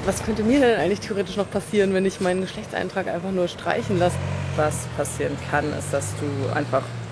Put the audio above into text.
Was könnte mir denn eigentlich theoretisch noch passieren, wenn ich meinen Geschlechtseintrag einfach nur streichen lasse? Was passieren kann, ist, dass du einfach